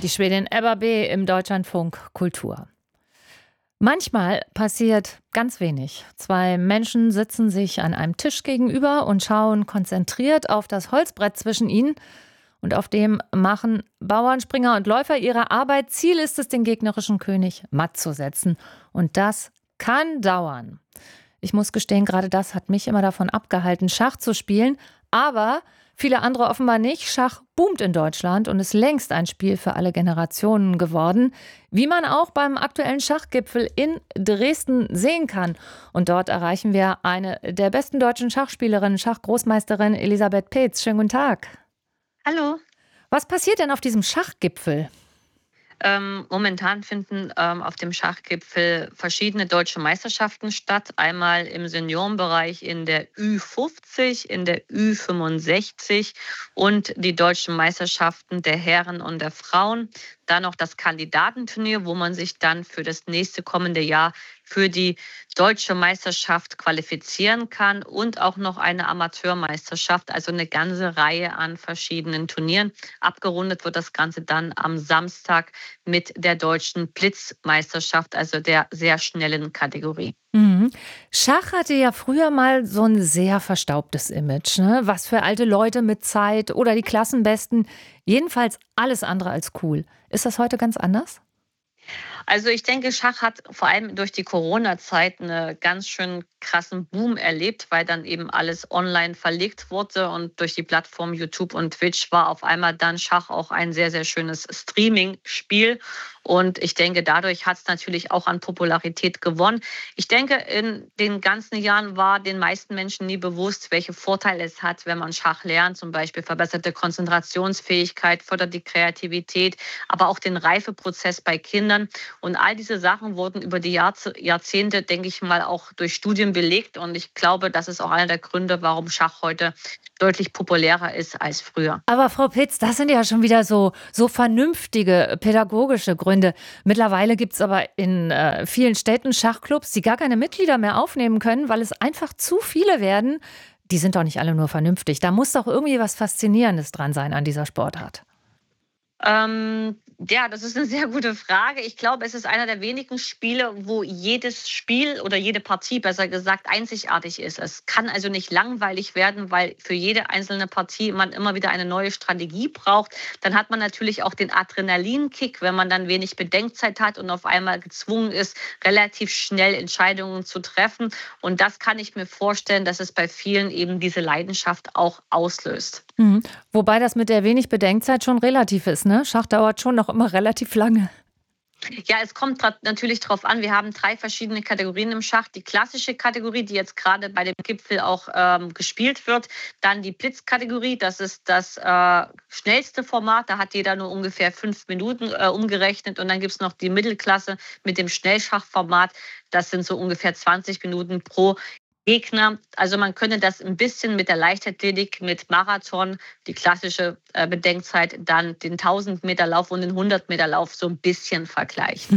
Die Schwedin Ebba B. im Deutschlandfunk Kultur. Manchmal passiert ganz wenig. Zwei Menschen sitzen sich an einem Tisch gegenüber und schauen konzentriert auf das Holzbrett zwischen ihnen. Und auf dem machen Bauern, Springer und Läufer ihre Arbeit. Ziel ist es, den gegnerischen König matt zu setzen. Und das kann dauern. Ich muss gestehen, gerade das hat mich immer davon abgehalten, Schach zu spielen. Aber viele andere offenbar nicht. Schach boomt in Deutschland und ist längst ein Spiel für alle Generationen geworden. Wie man auch beim aktuellen Schachgipfel in Dresden sehen kann. Und dort erreichen wir eine der besten deutschen Schachspielerinnen, Schachgroßmeisterin Elisabeth Peetz. Schönen guten Tag. Hallo. Was passiert denn auf diesem Schachgipfel? Momentan finden auf dem Schachgipfel verschiedene deutsche Meisterschaften statt. Einmal im Seniorenbereich in der Ü50, in der Ü65 und die deutschen Meisterschaften der Herren und der Frauen. Dann noch das Kandidatenturnier, wo man sich dann für das nächste kommende Jahr für die deutsche Meisterschaft qualifizieren kann und auch noch eine Amateurmeisterschaft, also eine ganze Reihe an verschiedenen Turnieren. Abgerundet wird das Ganze dann am Samstag mit der deutschen Blitzmeisterschaft, also der sehr schnellen Kategorie. Mhm. Schach hatte ja früher mal so ein sehr verstaubtes Image, ne? Was für alte Leute mit Zeit oder die Klassenbesten. Jedenfalls alles andere als cool. Ist das heute ganz anders? Also ich denke, Schach hat vor allem durch die Corona-Zeit einen ganz schön krassen Boom erlebt, weil dann eben alles online verlegt wurde und durch die Plattform YouTube und Twitch war auf einmal dann Schach auch ein sehr, sehr schönes Streaming-Spiel. Und ich denke, dadurch hat es natürlich auch an Popularität gewonnen. Ich denke, in den ganzen Jahren war den meisten Menschen nie bewusst, welche Vorteile es hat, wenn man Schach lernt. Zum Beispiel verbesserte Konzentrationsfähigkeit, fördert die Kreativität, aber auch den Reifeprozess bei Kindern. Und all diese Sachen wurden über die Jahrzehnte, denke ich mal, auch durch Studien belegt. Und ich glaube, das ist auch einer der Gründe, warum Schach heute deutlich populärer ist als früher. Aber Frau Pitz, das sind ja schon wieder so vernünftige pädagogische Gründe. Mittlerweile gibt es aber in vielen Städten Schachclubs, die gar keine Mitglieder mehr aufnehmen können, weil es einfach zu viele werden. Die sind doch nicht alle nur vernünftig. Da muss doch irgendwie was Faszinierendes dran sein an dieser Sportart. Ja, das ist eine sehr gute Frage. Ich glaube, es ist einer der wenigen Spiele, wo jedes Spiel oder jede Partie, besser gesagt, einzigartig ist. Es kann also nicht langweilig werden, weil für jede einzelne Partie man immer wieder eine neue Strategie braucht. Dann hat man natürlich auch den Adrenalinkick, wenn man dann wenig Bedenkzeit hat und auf einmal gezwungen ist, relativ schnell Entscheidungen zu treffen. Und das kann ich mir vorstellen, dass es bei vielen eben diese Leidenschaft auch auslöst. Mhm. Wobei das mit der wenig Bedenkzeit schon relativ ist, ne? Schach dauert schon noch immer relativ lange. Ja, es kommt natürlich darauf an. Wir haben 3 verschiedene Kategorien im Schach. Die klassische Kategorie, die jetzt gerade bei dem Gipfel auch gespielt wird. Dann die Blitzkategorie, das ist das schnellste Format. Da hat jeder nur ungefähr 5 Minuten umgerechnet. Und dann gibt es noch die Mittelklasse mit dem Schnellschachformat. Das sind so ungefähr 20 Minuten pro Gegner. Also man könnte das ein bisschen mit der Leichtathletik, mit Marathon, die klassische Bedenkzeit, dann den 1000-Meter-Lauf und den 100-Meter-Lauf so ein bisschen vergleichen.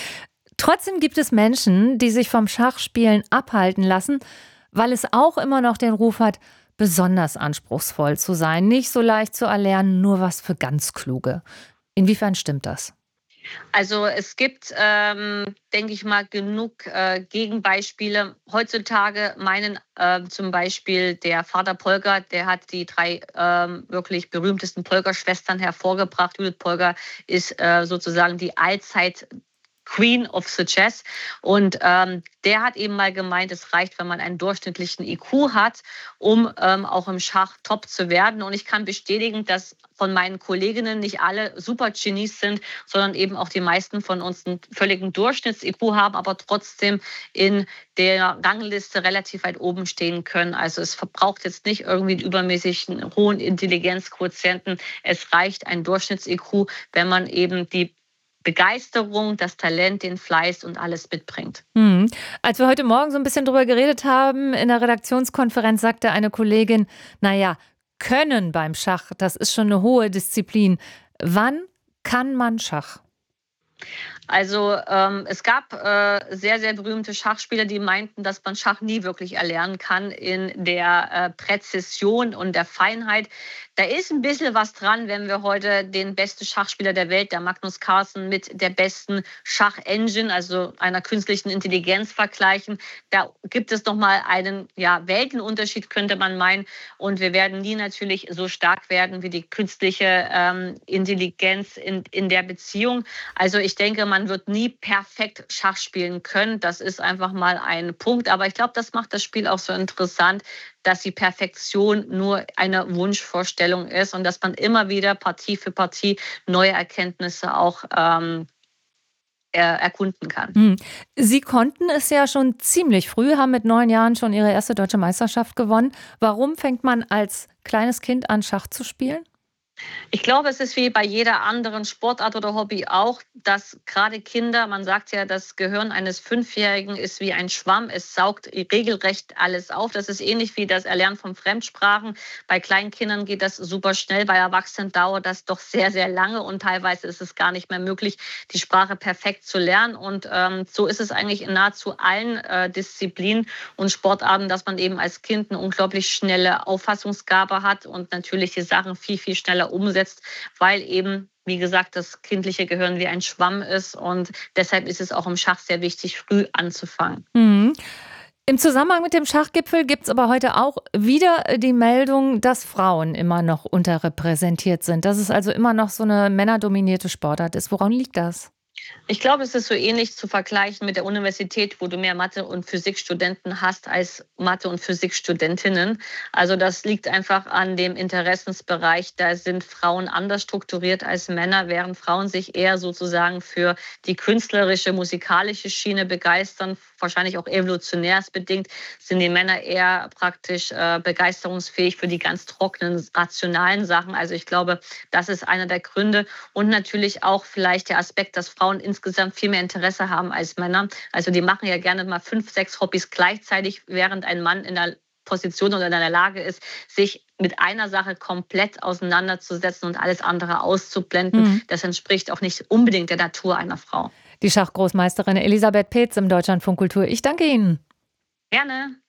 Trotzdem gibt es Menschen, die sich vom Schachspielen abhalten lassen, weil es auch immer noch den Ruf hat, besonders anspruchsvoll zu sein, nicht so leicht zu erlernen, nur was für ganz Kluge. Inwiefern stimmt das? Also es gibt, denke ich mal, genug Gegenbeispiele. Heutzutage meinen zum Beispiel der Vater Polgar, der hat die 3 wirklich berühmtesten Polgar-Schwestern hervorgebracht. Judith Polgar ist sozusagen die Allzeit Queen of the Chess. Und der hat eben mal gemeint, es reicht, wenn man einen durchschnittlichen IQ hat, um auch im Schach top zu werden. Und ich kann bestätigen, dass von meinen Kolleginnen nicht alle Super-Genies sind, sondern eben auch die meisten von uns einen völligen Durchschnitts-IQ haben, aber trotzdem in der Rangliste relativ weit oben stehen können. Also es verbraucht jetzt nicht irgendwie einen übermäßigen hohen Intelligenzquotienten. Es reicht ein Durchschnitts-IQ, wenn man eben die Begeisterung, das Talent, den Fleiß und alles mitbringt. Mhm. Als wir heute Morgen so ein bisschen drüber geredet haben, in der Redaktionskonferenz sagte eine Kollegin, naja, Können beim Schach, das ist schon eine hohe Disziplin. Wann kann man Schach? Also es gab sehr, sehr berühmte Schachspieler, die meinten, dass man Schach nie wirklich erlernen kann in der Präzision und der Feinheit. Da ist ein bisschen was dran, wenn wir heute den besten Schachspieler der Welt, der Magnus Carlsen, mit der besten Schachengine, also einer künstlichen Intelligenz, vergleichen. Da gibt es nochmal einen Weltenunterschied, könnte man meinen. Und wir werden nie natürlich so stark werden wie die künstliche Intelligenz in der Beziehung. Also ich denke, man wird nie perfekt Schach spielen können. Das ist einfach mal ein Punkt. Aber ich glaube, das macht das Spiel auch so interessant, dass die Perfektion nur eine Wunschvorstellung ist und dass man immer wieder Partie für Partie neue Erkenntnisse auch erkunden kann. Sie konnten es ja schon ziemlich früh, haben mit 9 Jahren schon Ihre erste deutsche Meisterschaft gewonnen. Warum fängt man als kleines Kind an, Schach zu spielen? Ich glaube, es ist wie bei jeder anderen Sportart oder Hobby auch, dass gerade Kinder, man sagt ja, das Gehirn eines Fünfjährigen ist wie ein Schwamm, es saugt regelrecht alles auf. Das ist ähnlich wie das Erlernen von Fremdsprachen. Bei kleinen Kindern geht das super schnell, bei Erwachsenen dauert das doch sehr, sehr lange und teilweise ist es gar nicht mehr möglich, die Sprache perfekt zu lernen. Und so ist es eigentlich in nahezu allen Disziplinen und Sportarten, dass man eben als Kind eine unglaublich schnelle Auffassungsgabe hat und natürlich die Sachen viel, viel schneller umsetzt, weil eben, wie gesagt, das kindliche Gehirn wie ein Schwamm ist und deshalb ist es auch im Schach sehr wichtig, früh anzufangen. Mhm. Im Zusammenhang mit dem Schachgipfel gibt es aber heute auch wieder die Meldung, dass Frauen immer noch unterrepräsentiert sind, dass es also immer noch so eine männerdominierte Sportart ist. Woran liegt das? Ich glaube, es ist so ähnlich zu vergleichen mit der Universität, wo du mehr Mathe- und Physikstudenten hast als Mathe- und Physikstudentinnen. Also das liegt einfach an dem Interessensbereich. Da sind Frauen anders strukturiert als Männer, während Frauen sich eher sozusagen für die künstlerische, musikalische Schiene begeistern. Wahrscheinlich auch evolutionärsbedingt sind die Männer eher praktisch begeisterungsfähig für die ganz trockenen, rationalen Sachen. Also ich glaube, das ist einer der Gründe. Und natürlich auch vielleicht der Aspekt, dass Frauen insgesamt viel mehr Interesse haben als Männer. Also die machen ja gerne mal 5, 6 Hobbys gleichzeitig, während ein Mann in der Position oder in der Lage ist, sich mit einer Sache komplett auseinanderzusetzen und alles andere auszublenden. Mhm. Das entspricht auch nicht unbedingt der Natur einer Frau. Die Schachgroßmeisterin Elisabeth Peetz im Deutschlandfunk Kultur. Ich danke Ihnen. Gerne.